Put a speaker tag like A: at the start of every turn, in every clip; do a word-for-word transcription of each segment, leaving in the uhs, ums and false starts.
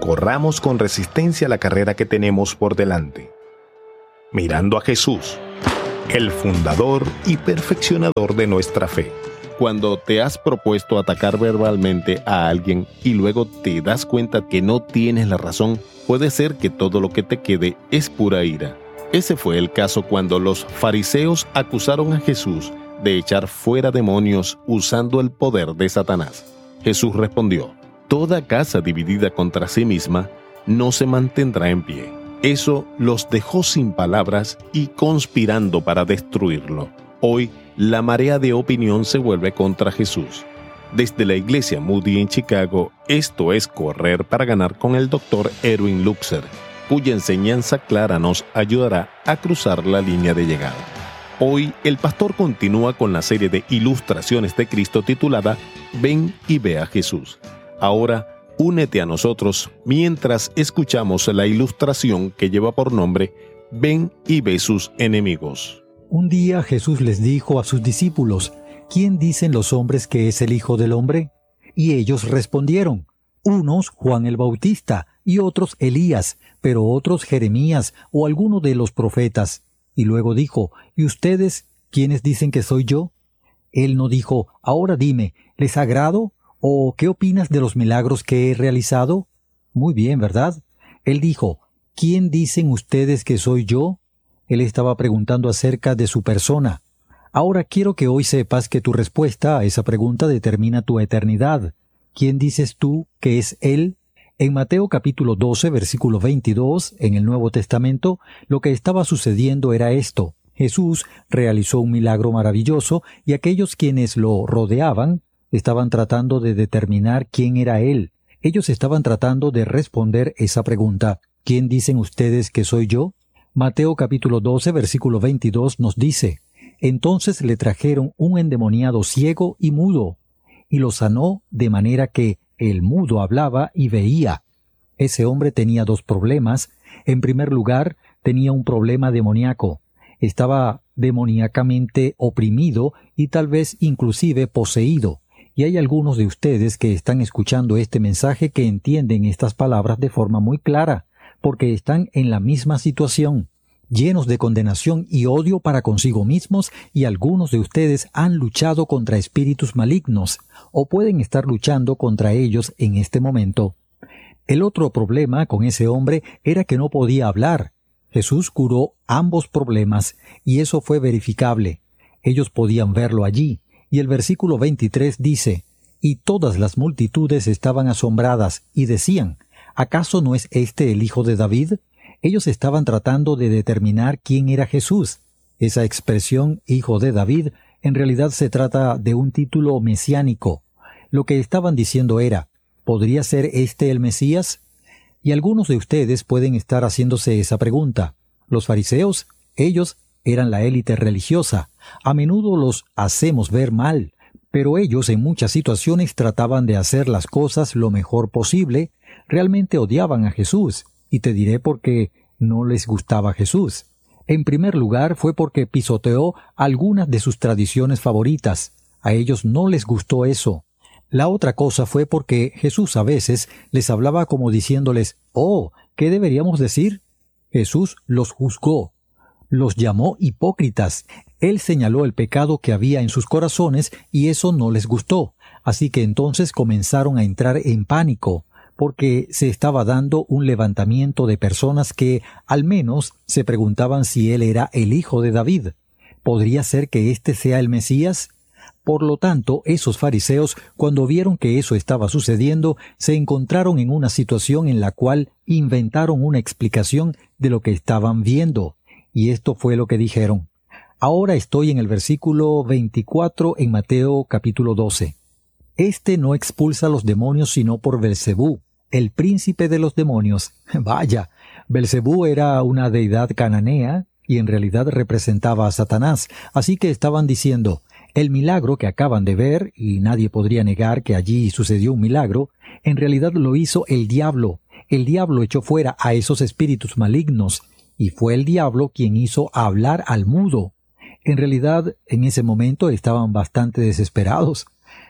A: corramos con resistencia la carrera que tenemos por delante, mirando a Jesús, el fundador y perfeccionador de nuestra fe. Cuando te has propuesto atacar verbalmente a alguien y luego te das cuenta que no tienes la razón, puede ser que todo lo que te quede es pura ira. Ese fue el caso cuando los fariseos acusaron a Jesús de echar fuera demonios usando el poder de Satanás. Jesús respondió: toda casa dividida contra sí misma no se mantendrá en pie. Eso los dejó sin palabras y conspirando para destruirlo. Hoy, la marea de opinión se vuelve contra Jesús. Desde la iglesia Moody en Chicago, esto es Correr para Ganar con el doctor Erwin Luxer, cuya enseñanza clara nos ayudará a cruzar la línea de llegada. Hoy, el pastor continúa con la serie de ilustraciones de Cristo titulada Ven y ve a Jesús. Ahora, únete a nosotros mientras escuchamos la ilustración que lleva por nombre Ven y ve sus enemigos.
B: Un día Jesús les dijo a sus discípulos: ¿quién dicen los hombres que es el Hijo del Hombre? Y ellos respondieron: unos Juan el Bautista, y otros Elías, pero otros Jeremías o alguno de los profetas. Y luego dijo: ¿y ustedes quiénes dicen que soy yo? Él no dijo: ahora dime, ¿les agrado? ¿O qué opinas de los milagros que he realizado? Muy bien, ¿verdad? Él dijo: ¿quién dicen ustedes que soy yo? Él estaba preguntando acerca de su persona. Ahora quiero que hoy sepas que tu respuesta a esa pregunta determina tu eternidad. ¿Quién dices tú que es Él? En Mateo capítulo doce, versículo veintidós, en el Nuevo Testamento, lo que estaba sucediendo era esto. Jesús realizó un milagro maravilloso y aquellos quienes lo rodeaban estaban tratando de determinar quién era Él. Ellos estaban tratando de responder esa pregunta: ¿quién dicen ustedes que soy yo? Mateo capítulo doce, versículo veintidós nos dice: entonces le trajeron un endemoniado ciego y mudo, y lo sanó de manera que el mudo hablaba y veía. Ese hombre tenía dos problemas. En primer lugar, tenía un problema demoníaco. Estaba demoníacamente oprimido y tal vez inclusive poseído. Y hay algunos de ustedes que están escuchando este mensaje que entienden estas palabras de forma muy clara, porque están en la misma situación, llenos de condenación y odio para consigo mismos, y algunos de ustedes han luchado contra espíritus malignos, o pueden estar luchando contra ellos en este momento. El otro problema con ese hombre era que no podía hablar. Jesús curó ambos problemas, y eso fue verificable. Ellos podían verlo allí, y el versículo veintitrés dice: y todas las multitudes estaban asombradas, y decían: ¿acaso no es este el hijo de David? Ellos estaban tratando de determinar quién era Jesús. Esa expresión, hijo de David, en realidad se trata de un título mesiánico. Lo que estaban diciendo era: ¿podría ser este el Mesías? Y algunos de ustedes pueden estar haciéndose esa pregunta. Los fariseos, ellos eran la élite religiosa. A menudo los hacemos ver mal, pero ellos en muchas situaciones trataban de hacer las cosas lo mejor posible. Realmente odiaban a Jesús, y te diré por qué no les gustaba Jesús. En primer lugar, fue porque pisoteó algunas de sus tradiciones favoritas. A ellos no les gustó eso. La otra cosa fue porque Jesús a veces les hablaba como diciéndoles: «Oh, ¿qué deberíamos decir?». Jesús los juzgó, los llamó hipócritas. Él señaló el pecado que había en sus corazones y eso no les gustó. Así que entonces comenzaron a entrar en pánico, porque se estaba dando un levantamiento de personas que, al menos, se preguntaban si él era el hijo de David. ¿Podría ser que éste sea el Mesías? Por lo tanto, esos fariseos, cuando vieron que eso estaba sucediendo, se encontraron en una situación en la cual inventaron una explicación de lo que estaban viendo. Y esto fue lo que dijeron. Ahora estoy en el versículo veinticuatro en Mateo capítulo doce. Este no expulsa a los demonios sino por Belcebú, el príncipe de los demonios. Vaya, Belcebú era una deidad cananea y en realidad representaba a Satanás, así que estaban diciendo: el milagro que acaban de ver, y nadie podría negar que allí sucedió un milagro, en realidad lo hizo el diablo. El diablo echó fuera a esos espíritus malignos, y fue el diablo quien hizo hablar al mudo. En realidad, en ese momento estaban bastante desesperados.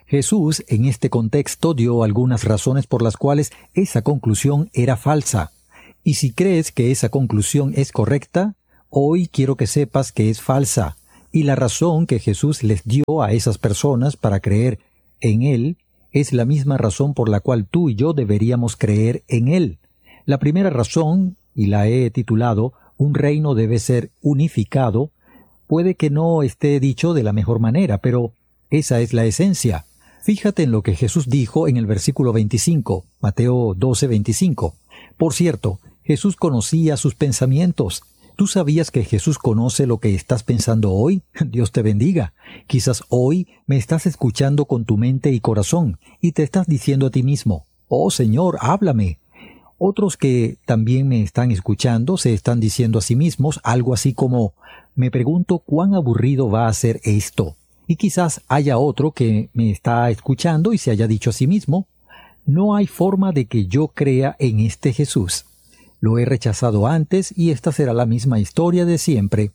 B: Jesús en este contexto dio algunas razones por las cuales esa conclusión era falsa. Y si crees que esa conclusión es correcta, hoy quiero que sepas que es falsa. Y la razón que Jesús les dio a esas personas para creer en Él es la misma razón por la cual tú y yo deberíamos creer en Él. La primera razón, y la he titulado Un reino debe ser unificado, puede que no esté dicho de la mejor manera, pero esa es la esencia. Fíjate en lo que Jesús dijo en el versículo veinticinco, Mateo doce, veinticinco. Por cierto, Jesús conocía sus pensamientos. ¿Tú sabías que Jesús conoce lo que estás pensando hoy? Dios te bendiga. Quizás hoy me estás escuchando con tu mente y corazón y te estás diciendo a ti mismo, «Oh Señor, háblame». Otros que también me están escuchando se están diciendo a sí mismos algo así como, «Me pregunto cuán aburrido va a ser esto». Y quizás haya otro que me está escuchando y se haya dicho a sí mismo, «No hay forma de que yo crea en este Jesús. Lo he rechazado antes y esta será la misma historia de siempre».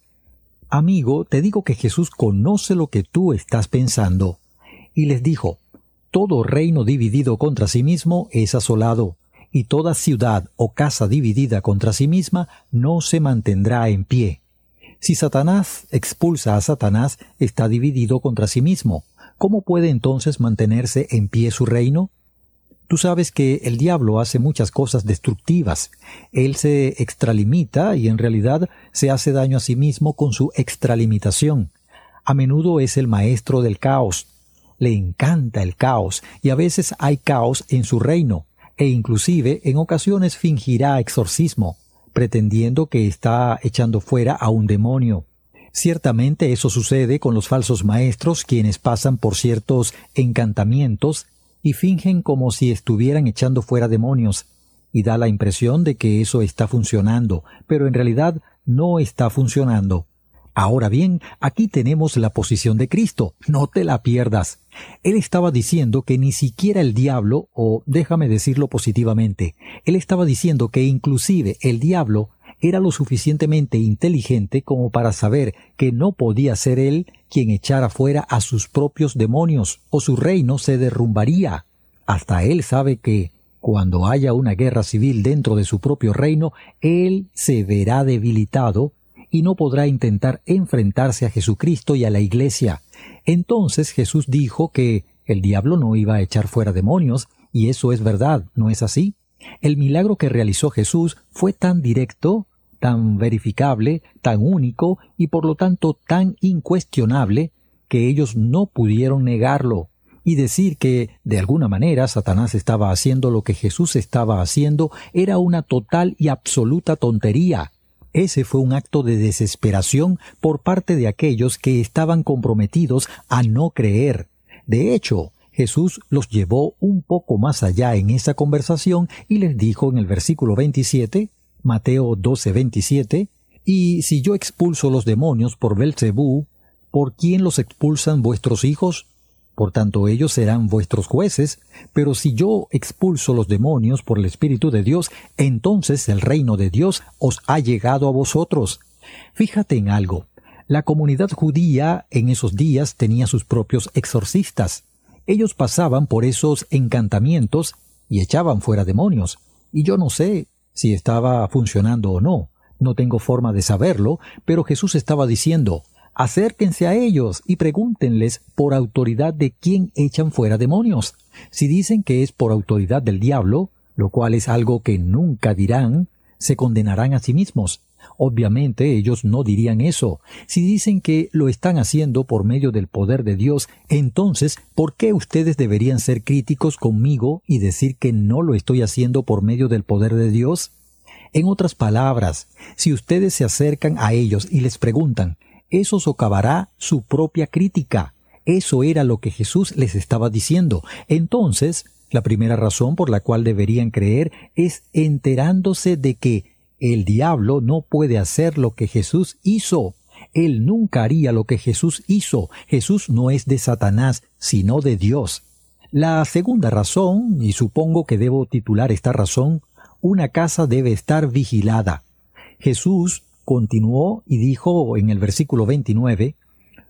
B: Amigo, te digo que Jesús conoce lo que tú estás pensando. Y les dijo, «Todo reino dividido contra sí mismo es asolado, y toda ciudad o casa dividida contra sí misma no se mantendrá en pie». Si Satanás expulsa a Satanás, está dividido contra sí mismo. ¿Cómo puede entonces mantenerse en pie su reino? Tú sabes que el diablo hace muchas cosas destructivas. Él se extralimita y en realidad se hace daño a sí mismo con su extralimitación. A menudo es el maestro del caos. Le encanta el caos y a veces hay caos en su reino, e inclusive en ocasiones fingirá exorcismo, pretendiendo que está echando fuera a un demonio. Ciertamente eso sucede con los falsos maestros, quienes pasan por ciertos encantamientos y fingen como si estuvieran echando fuera demonios, y da la impresión de que eso está funcionando, pero en realidad no está funcionando. Ahora bien, aquí tenemos la posición de Cristo, no te la pierdas. Él estaba diciendo que ni siquiera el diablo, o déjame decirlo positivamente, él estaba diciendo que inclusive el diablo era lo suficientemente inteligente como para saber que no podía ser él quien echara fuera a sus propios demonios, o su reino se derrumbaría. Hasta él sabe que, cuando haya una guerra civil dentro de su propio reino, él se verá debilitado y no podrá intentar enfrentarse a Jesucristo y a la Iglesia. Entonces Jesús dijo que el diablo no iba a echar fuera demonios, y eso es verdad, ¿no es así? El milagro que realizó Jesús fue tan directo, tan verificable, tan único y por lo tanto tan incuestionable que ellos no pudieron negarlo y decir que de alguna manera Satanás estaba haciendo lo que Jesús estaba haciendo era una total y absoluta tontería. Ese fue un acto de desesperación por parte de aquellos que estaban comprometidos a no creer. De hecho, Jesús los llevó un poco más allá en esa conversación y les dijo en el versículo veintisiete, Mateo doce, veintisiete, «Y si yo expulso los demonios por Belcebú, ¿por quién los expulsan vuestros hijos? Por tanto ellos serán vuestros jueces, pero si yo expulso los demonios por el Espíritu de Dios, entonces el reino de Dios os ha llegado a vosotros». Fíjate en algo. La comunidad judía en esos días tenía sus propios exorcistas. Ellos pasaban por esos encantamientos y echaban fuera demonios. Y yo no sé si estaba funcionando o no. No tengo forma de saberlo, pero Jesús estaba diciendo, acérquense a ellos y pregúntenles por autoridad de quién echan fuera demonios. Si dicen que es por autoridad del diablo, lo cual es algo que nunca dirán, se condenarán a sí mismos. Obviamente ellos no dirían eso. Si dicen que lo están haciendo por medio del poder de Dios, entonces, ¿por qué ustedes deberían ser críticos conmigo y decir que no lo estoy haciendo por medio del poder de Dios? En otras palabras, si ustedes se acercan a ellos y les preguntan, eso socavará su propia crítica. Eso era lo que Jesús les estaba diciendo. Entonces, la primera razón por la cual deberían creer es enterándose de que el diablo no puede hacer lo que Jesús hizo. Él nunca haría lo que Jesús hizo. Jesús no es de Satanás, sino de Dios. La segunda razón, y supongo que debo titular esta razón, una casa debe estar vigilada. Jesús continuó y dijo en el versículo veintinueve,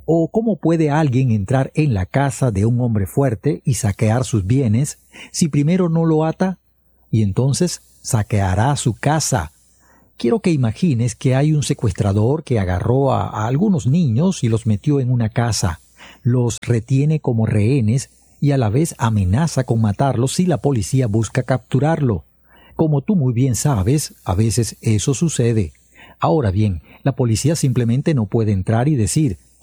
B: ¿O cómo puede alguien entrar en la casa de un hombre fuerte y saquear sus bienes si primero no lo ata? Y entonces saqueará su casa. Quiero que imagines que hay un secuestrador que agarró a, a algunos niños y los metió en una casa. Los retiene como rehenes y a la vez amenaza con matarlos si la policía busca capturarlo. Como tú muy bien sabes, a veces eso sucede. Ahora bien, la policía simplemente no puede entrar y decir: